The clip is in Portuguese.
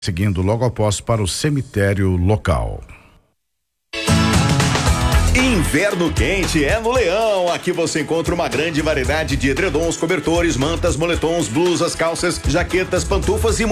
seguindo logo após para o cemitério local. Inverno quente é no Leão. Aqui você encontra uma grande variedade de edredons, cobertores, mantas, moletons, blusas, calças, jaquetas, pantufas e